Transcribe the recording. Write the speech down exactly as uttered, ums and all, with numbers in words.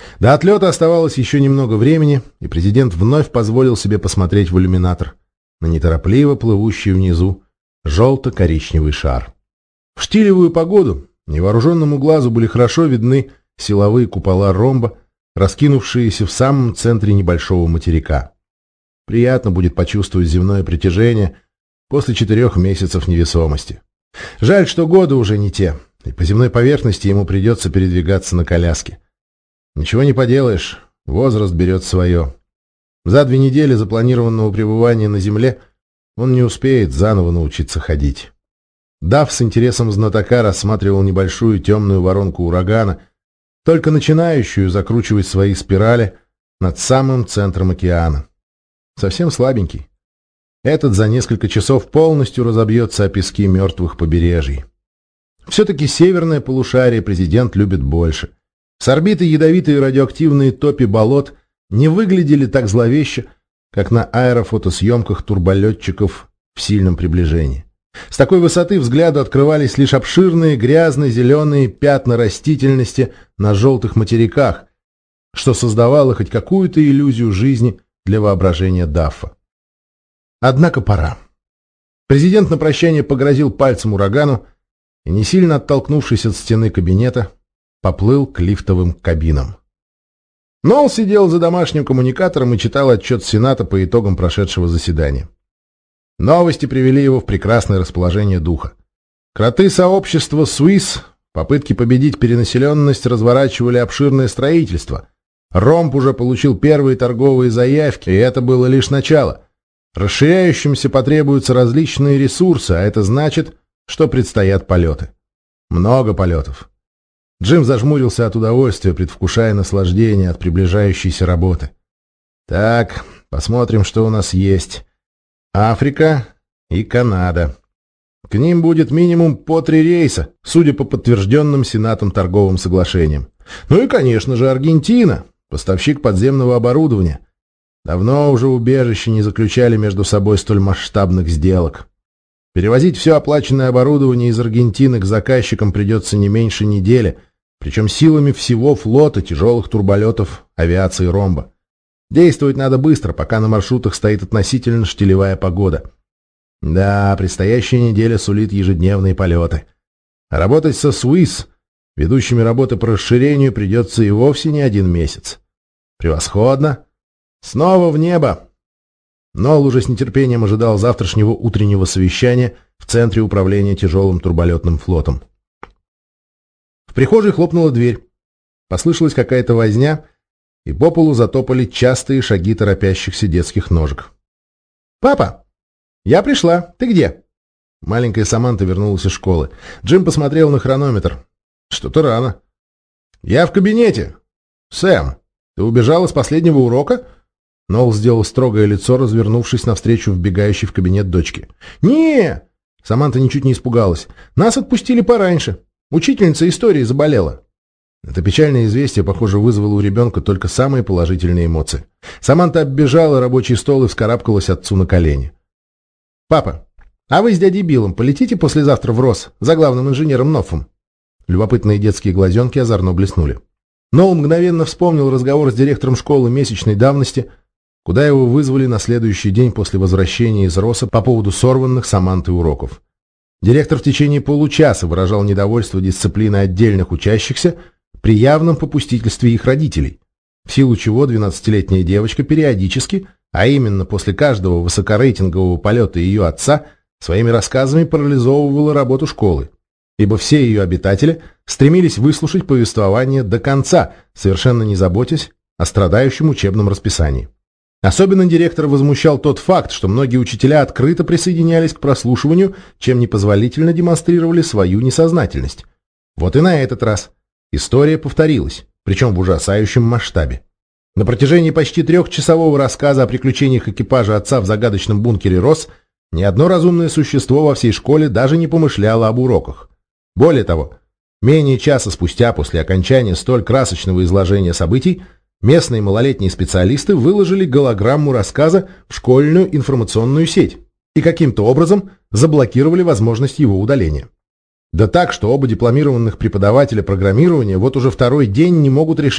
До отлета оставалось еще немного времени, и президент вновь позволил себе посмотреть в иллюминатор на неторопливо плывущий внизу желто-коричневый шар. В штилевую погоду невооруженному глазу были хорошо видны силовые купола ромба, раскинувшиеся в самом центре небольшого материка. Приятно будет почувствовать земное притяжение после четырех месяцев невесомости. Жаль, что годы уже не те, и по земной поверхности ему придется передвигаться на коляске. Ничего не поделаешь, возраст берет свое. За две недели запланированного пребывания на Земле он не успеет заново научиться ходить. Дав с интересом знатока рассматривал небольшую темную воронку урагана, только начинающую закручивать свои спирали над самым центром океана. Совсем слабенький. Этот за несколько часов полностью разобьется о пески мертвых побережий. Все-таки северное полушарие президент любит больше. С орбиты ядовитые радиоактивные топи болот не выглядели так зловеще, как на аэрофотосъемках турболетчиков в сильном приближении. С такой высоты взгляду открывались лишь обширные грязно-зеленые пятна растительности на желтых материках, что создавало хоть какую-то иллюзию жизни для воображения Даффа. Однако пора. Президент на прощание погрозил пальцем урагану и, не сильно оттолкнувшись от стены кабинета, поплыл к лифтовым кабинам. Нолл сидел за домашним коммуникатором и читал отчет Сената по итогам прошедшего заседания. Новости привели его в прекрасное расположение духа. Кроты сообщества Swiss в попытке победить перенаселенность разворачивали обширное строительство. Ромб уже получил первые торговые заявки, и это было лишь начало. Расширяющимся потребуются различные ресурсы, а это значит, что предстоят полеты. Много полетов. Джим зажмурился от удовольствия, предвкушая наслаждение от приближающейся работы. Так, посмотрим, что у нас есть. Африка и Канада. К ним будет минимум по три рейса, судя по подтвержденным Сенатом торговым соглашениям. Ну и, конечно же, Аргентина, поставщик подземного оборудования. Давно уже убежища не заключали между собой столь масштабных сделок. Перевозить все оплаченное оборудование из Аргентины к заказчикам придется не меньше недели, причем силами всего флота тяжелых турболетов авиации Ромба. Действовать надо быстро, пока на маршрутах стоит относительно штилевая погода. Да, предстоящая неделя сулит ежедневные полеты. А работать со Swiss, ведущими работы по расширению, придется и вовсе не один месяц. Превосходно! Снова в небо! Нолл уже с нетерпением ожидал завтрашнего утреннего совещания в Центре управления тяжелым турболетным флотом. В прихожей хлопнула дверь. Послышалась какая-то возня, и по полу затопали частые шаги торопящихся детских ножек. «Папа! Я пришла! Ты где?» Маленькая Саманта вернулась из школы. Джим посмотрел на хронометр. «Что-то рано». «Я в кабинете!» «Сэм, ты убежала с последнего урока?» Нолл сделал строгое лицо, развернувшись навстречу вбегающей в кабинет дочки. «Не!» Саманта ничуть не испугалась. «Нас отпустили пораньше. Учительница истории заболела». Это печальное известие, похоже, вызвало у ребенка только самые положительные эмоции. Саманта оббежала рабочий стол и вскарабкалась отцу на колени. «Папа, а вы с дядей Биллом полетите послезавтра в Росс за главным инженером Ноффом?» Любопытные детские глазенки озорно блеснули. Нолл мгновенно вспомнил разговор с директором школы месячной давности, куда его вызвали на следующий день после возвращения из Росса по поводу сорванных Самантой уроков. Директор в течение получаса выражал недовольство дисциплиной отдельных учащихся при явном попустительстве их родителей, в силу чего двенадцатилетняя девочка периодически, а именно после каждого высокорейтингового полета ее отца, своими рассказами парализовывала работу школы, ибо все ее обитатели стремились выслушать повествование до конца, совершенно не заботясь о страдающем учебном расписании. Особенно директора возмущал тот факт, что многие учителя открыто присоединялись к прослушиванию, чем непозволительно демонстрировали свою несознательность. Вот и на этот раз история повторилась, причем в ужасающем масштабе. На протяжении почти трехчасового рассказа о приключениях экипажа отца в загадочном бункере Росс ни одно разумное существо во всей школе даже не помышляло об уроках. Более того, менее часа спустя после окончания столь красочного изложения событий местные малолетние специалисты выложили голограмму рассказа в школьную информационную сеть и каким-то образом заблокировали возможность его удаления. Да так, что оба дипломированных преподавателя программирования вот уже второй день не могут решить,